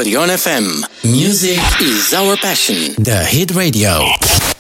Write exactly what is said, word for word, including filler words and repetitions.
Hit Radio F M. Music is our passion. The Hit Radio.